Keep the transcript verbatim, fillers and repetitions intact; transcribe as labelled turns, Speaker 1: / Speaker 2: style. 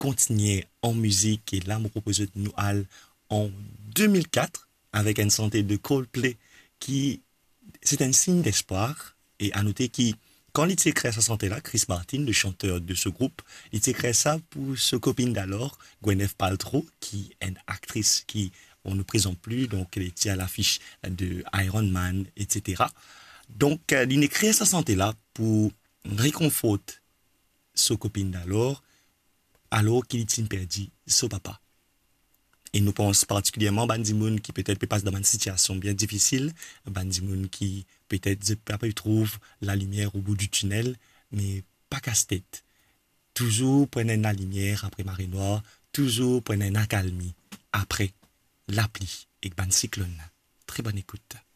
Speaker 1: continuer en musique. Et là, me propose de nous aller en deux mille quatre avec une santé de Coldplay qui, c'est un signe d'espoir. Et à noter qui, quand il s'est créé sa santé-là, Chris Martin, le chanteur de ce groupe, il s'est créé ça pour sa copine d'alors, Gwyneth Paltrow, qui est une actrice qui, on ne présente plus, donc elle était à l'affiche de Iron Man, et cetera. Donc, euh, il a créé sa santé-là pour réconforter sa copine d'alors, alors qu'il est perdu son papa. Et nous pensons particulièrement à Bandimoun qui peut-être peut passer dans une situation bien difficile, Bandimoun qui peut-être pas trouve la lumière au bout du tunnel, mais pas casse-tête. Toujours prenez la lumière après marée noire, toujours prenez la accalmie après la pluie et ban cyclone. Très bonne écoute.